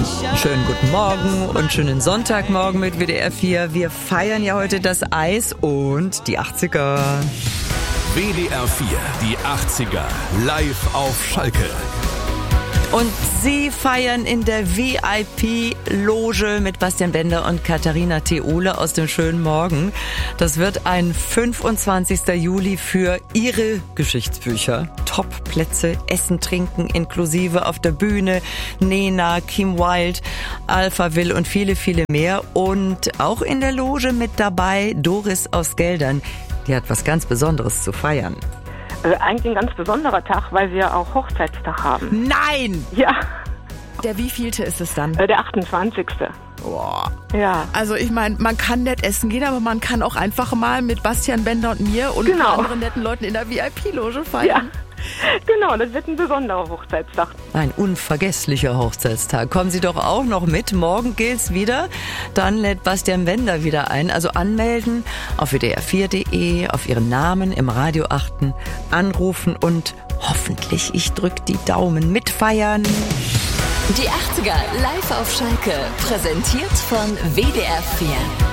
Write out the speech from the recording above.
Schönen guten Morgen und schönen Sonntagmorgen mit WDR 4. Wir feiern ja heute das Eis und die 80er. WDR 4, die 80er, live auf Schalke. Und sie feiern in der VIP-Loge mit Bastian Bender und Katharina Theole aus dem schönen Morgen. Das wird ein 25. Juli für ihre Geschichtsbücher. Top-Plätze, Essen, Trinken inklusive auf der Bühne. Nena, Kim Wilde, Alphaville und viele, viele mehr. Und auch in der Loge mit dabei Doris aus Geldern. Die hat was ganz Besonderes zu feiern. Eigentlich ein ganz besonderer Tag, weil wir auch Hochzeitstag haben. Nein! Ja, Der wievielte ist es dann? der 28. Boah. Ja. Also ich meine, man kann nett essen gehen, aber man kann auch einfach mal mit Bastian Bender und mir und Genau. anderen netten Leuten in der VIP-Loge Ja, feiern. genau, das wird ein besonderer Hochzeitstag. Ein unvergesslicher Hochzeitstag. Kommen Sie doch auch noch mit. Morgen gilt's wieder. Dann lädt Bastian Bender wieder ein. Also anmelden auf wdr4.de, auf Ihren Namen im Radio achten, anrufen und hoffentlich, ich drück die Daumen, mitfeiern. Die 80er live auf Schalke. Präsentiert von WDR 4.